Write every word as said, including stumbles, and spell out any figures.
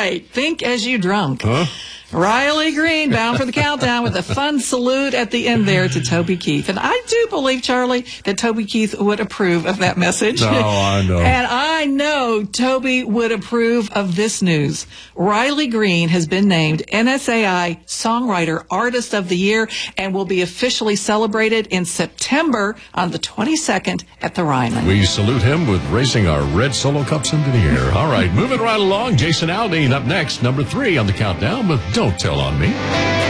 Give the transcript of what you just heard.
right. Think as you drunk. Huh? Riley Green bound for the countdown with a fun salute at the end there to Toby Keith. And I do believe, Charlie, that Toby Keith would approve of that message. Oh, I know. And I know Toby would approve of this news. Riley Green has been named N S A I Songwriter Artist of the Year and will be officially celebrated in September on the twenty-second at the Ryman. We salute him with raising our red Solo Cups into the air. All right, moving right along. Jason Aldean up next, number three on the countdown with Don't Tell on Me.